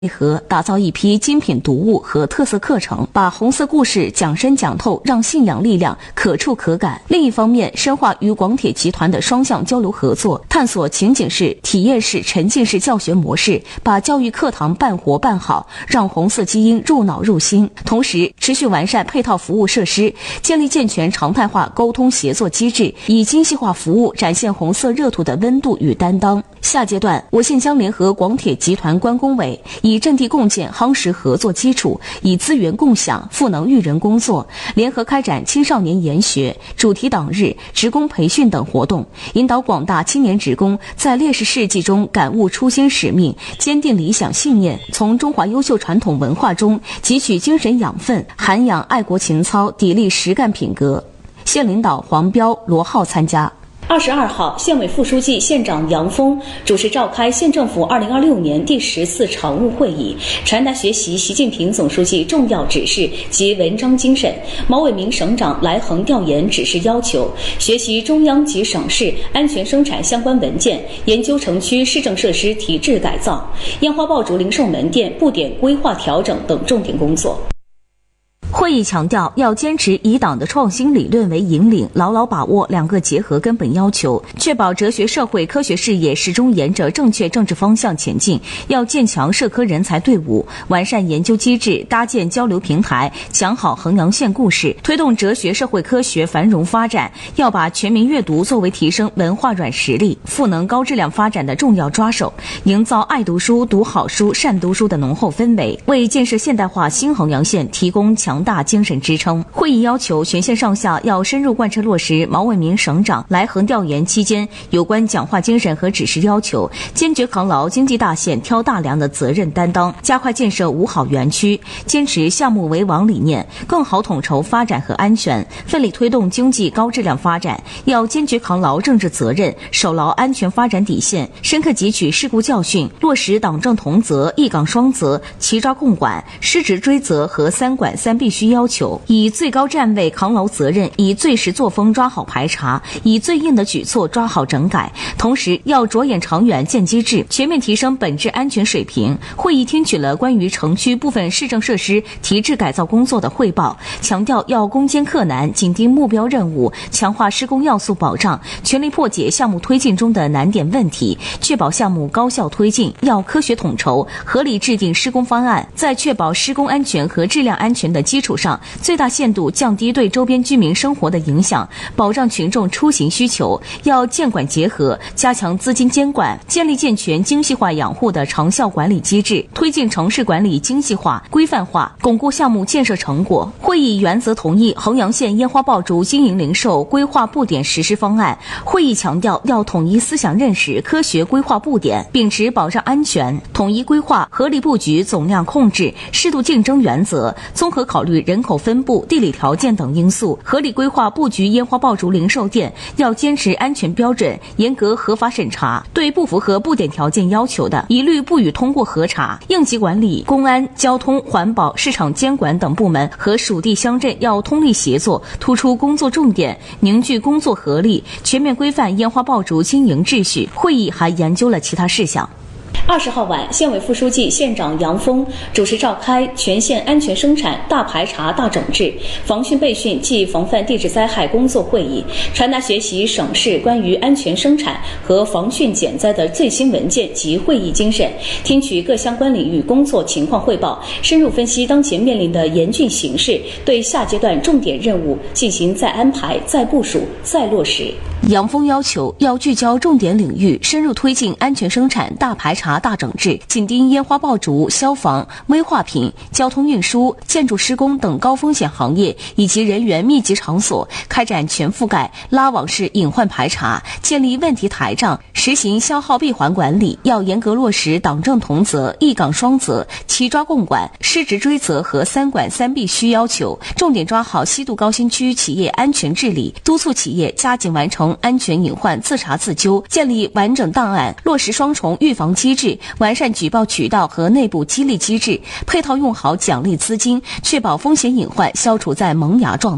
内核打造一批精品读物和特色课程，把红色故事讲深讲透，让信仰力量可触可感。另一方面，深化与广铁集团的双向交流合作，探索情景式、体验式、沉浸式教学模式，把教育课堂办活办好，让红色基因入脑入心。同时，持续完善配套服务设施，建立健全常态化沟通协作机制，以精细化服务展现红色热土的温度与担当。下阶段，我县将联合广铁集团关工委，以阵地共建夯实合作基础，以资源共享赋能育人工作，联合开展青少年研学、主题党日、职工培训等活动，引导广大青年职工在烈士事迹中感悟初心使命，坚定理想信念，从中华优秀传统文化中汲取精神养分，涵养爱国情操，砥砺实干品格。县领导黄彪、罗浩参加。 22号，县委副书记、县长杨峰主持召开县政府2026年第14常务会议，传达学习习近平总书记重要指示及文章精神。毛伟明省长来衡调研指示要求，学习中央及省市安全生产相关文件，研究城区市政设施提质改造、烟花爆竹零售门店布点规划调整等重点工作。 会议强调，要坚持以党的创新理论为引领，牢牢把握两个结合根本要求，确保哲学社会科学事业始终沿着正确政治方向前进。要建强社科人才队伍，完善研究机制，搭建交流平台，讲好衡阳县故事，推动哲学社会科学繁荣发展。要把全民阅读作为提升文化软实力、赋能高质量发展的重要抓手，营造爱读书、读好书、善读书的浓厚氛围，为建设现代化新衡阳县提供强大精神支撑。会议要求全县上下要深入贯彻落实毛伟明省长来衡调研期间有关讲话精神和指示要求，坚决扛牢经济大县挑大梁的责任担当，加快建设五好园区，坚持项目为王理念，更好统筹发展和安全，奋力推动经济高质量发展。要坚决扛牢政治责任，守牢安全发展底线，深刻汲取事故教训，落实党政同责、一岗双责、齐抓共管、失职追责和三管三必须要求，以最高站位扛牢责任，以最实作风抓好排查，以最硬的举措抓好整改。同时要着眼长远建机制，全面提升本质安全水平。会议听取了关于城区部分市政设施提质改造工作的汇报，强调要攻坚克难，紧盯目标任务，强化施工要素保障，全力破解项目推进中的难点问题，确保项目高效推进。要科学统筹，合理制定施工方案，在确保施工安全和质量安全的基础上，最大限度降低对周边居民生活的影响，保障群众出行需求。要监管结合，加强资金监管，建立健全精细化养护的长效管理机制，推进城市管理精细化、规范化，巩固项目建设成果。会议原则同意衡阳县烟花爆竹经营零售规划布点实施方案。会议强调，要统一思想认识，科学规划布点，秉持保障安全、统一规划、合理布局、总量控制、适度竞争原则，综合考虑人口分布、地理条件等因素，合理规划布局烟花爆竹零售店。要坚持安全标准，严格合法审查，对不符合布点条件要求的，一律不予通过核查。应急管理、公安、交通、环保、市场监管等部门和属地乡镇要通力协作，突出工作重点，凝聚工作合力，全面规范烟花爆竹经营秩序。会议还研究了其他事项。 20号晚，县委副书记、县长杨峰主持召开全县安全生产大排查大整治、防汛备汛暨防范地质灾害工作会议，传达学习省市关于安全生产和防汛减灾的最新文件及会议精神，听取各相关领域工作情况汇报，深入分析当前面临的严峻形势，对下阶段重点任务进行再安排、再部署、再落实。 杨峰要求要聚焦重点领域，深入推进安全生产大排查大整治，紧盯烟花爆竹、消防、危化品、交通运输、建筑施工等高风险行业以及人员密集场所，开展全覆盖拉网式隐患排查，建立问题台账，实行消耗闭环管理。要严格落实党政同责、一岗双责、齐抓共管、失职追责和三管三必须要求，重点抓好西部高新区企业安全治理，督促企业加紧完成安全隐患自查自纠，建立完整档案，落实双重预防机制，完善举报渠道和内部激励机制，配套用好奖励资金，确保风险隐患消除在萌芽状态。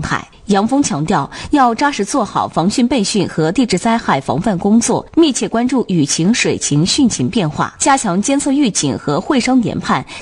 杨峰强调，要扎实做好防汛备汛和地质灾害防范工作，密切关注雨情、水情、汛情变化，加强监测预警和会商研判，